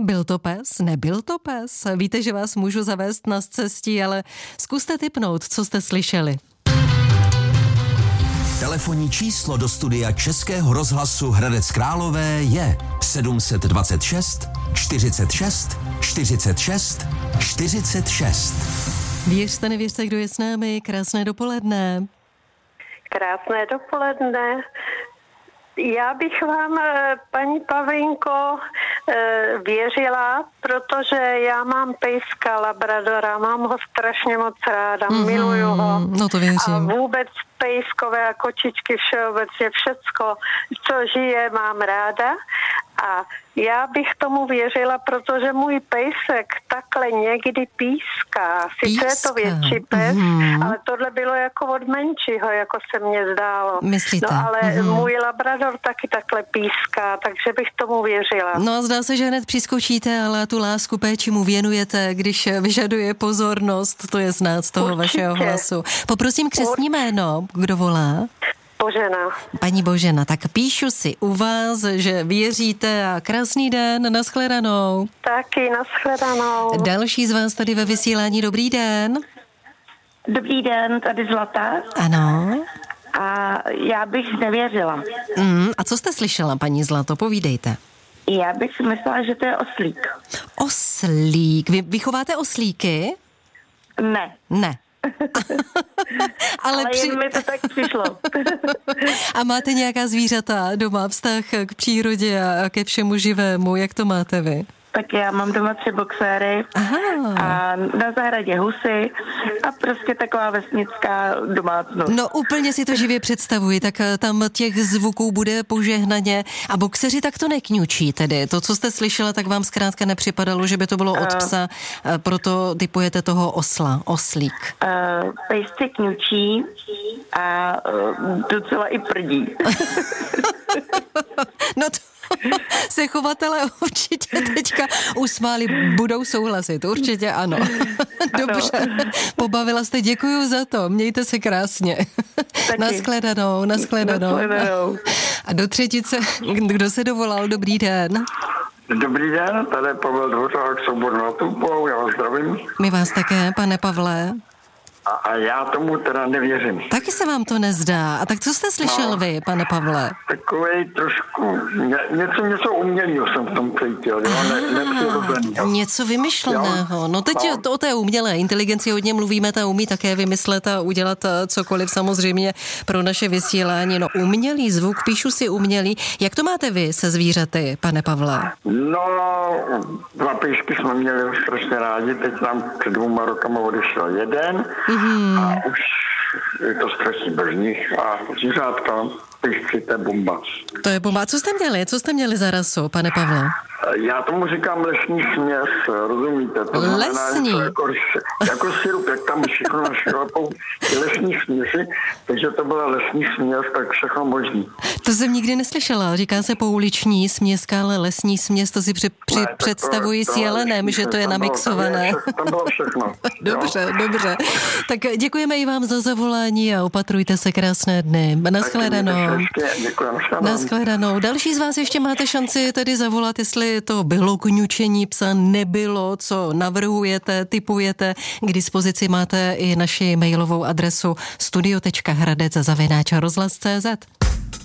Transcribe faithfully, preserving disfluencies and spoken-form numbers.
byl to pes, nebyl to pes? Víte, že vás můžu zavést na cestí, ale zkuste tipnout, co jste slyšeli. Telefonní číslo do studia Českého rozhlasu Hradec Králové je sedm dva šest, čtyřicet šest, čtyřicet šest, čtyřicet šest. Věřte, nevěřte, kdo je s námi. Krásné dopoledne. Krásné dopoledne. Já bych vám, paní Pavlínko, věřila, protože já mám pejska labradora, mám ho strašně moc ráda, mm-hmm, miluju ho. No to věřím. A vůbec pejskové a kočičky, všeobecně všecko, co žije, mám ráda. A já bych tomu věřila, protože můj pejsek takhle někdy píská. Sice je to větší pes, mm-hmm, ale tohle bylo jako od menšího, jako se mně zdálo. Myslíte? No ale mm-hmm, můj labrador taky takhle píská, takže bych tomu věřila. No a zdá se, že hned přiskočíte, ale tu lásku péči mu věnujete, když vyžaduje pozornost, to je znát z toho Určitě. Vašeho hlasu. Poprosím křestní jméno, kdo volá? Božena. Paní Božena, tak píšu si u vás, že věříte a krásný den, nashledanou. Taky nashledanou. Další z vás tady ve vysílání, dobrý den. Dobrý den, tady Zlata. Ano. A já bych nevěřila. Mm, a co jste slyšela, paní Zlato, povídejte. Já bych si myslela, že to je oslík. Oslík. Vy vychováte oslíky? Ne. Ne. Ale, Ale při... jen mi to tak přišlo. A máte nějaká zvířata doma, vztah k přírodě a ke všemu živému? Jak to máte vy? Tak já mám doma tři boxéry. Aha. A na zahradě husy a prostě taková vesnická domácnost. No úplně si to živě představuji, tak tam těch zvuků bude požehnaně a boxeři tak to nekňučí tedy. To, co jste slyšela, tak vám zkrátka nepřipadalo, že by to bylo od psa, proto typujete toho osla, oslík. Uh, pejsci kňučí a uh, docela i prdí. No to se chovatelé určitě teďka usmáli, budou souhlasit, určitě ano. Dobře, pobavila jste, děkuju za to, mějte se krásně. Nashledanou, nashledanou. A do třetice, kdo se dovolal, dobrý den. Dobrý den, tady je Pavel Dvořák, Soubor nad Úpou, já vás zdravím. My vás také, pane Pavle. A, a já tomu teda nevěřím. Taky se vám to nezdá. A tak co jste slyšel no, vy, pane Pavle? Takovej trošku, ně, něco, něco umělého jsem v tom cítil, jo, ne, nepřirozenýho. Něco vymyšleného. No teď no. To o té umělé inteligenci hodně mluvíme, ta umí také vymyslet a udělat cokoliv samozřejmě pro naše vysílání. No umělý zvuk, píšu si umělý. Jak to máte vy se zvířaty, pane Pavle? No, dva pejšky jsme měli strašně rádi, teď nám před dvouma rokama odešel jeden. Mm-hmm. A už je to strašně bržních a zvířátka, pejsci, to je bomba. To je bomba. A co jste měli? Co jste měli za rasu, pane Pavle? Já tomu říkám lesní směs, rozumíte? To lesní? To jako, jako sirup, jak tam všechno našlapou ty lesní směsi, takže to byla lesní směs, tak všechno možný. To jsem nikdy neslyšela. Říká se pouliční směska, ale lesní směs, to si při, při, ne, představuji to, s jelenem, že to je namixované. Tam bylo všechno. Dobře, dobře. Tak děkujeme i vám za zavolání a opatrujte se, krásné dny. Nashledanou. Děkuji, nashledanou. Další z vás ještě máte šanci tedy zavolat, jestli to bylo kňučení psa, nebylo, co navrhujete, tipujete. K dispozici máte i naši mailovou adresu studio tečka hradec zavináč rozhlas tečka cé zet.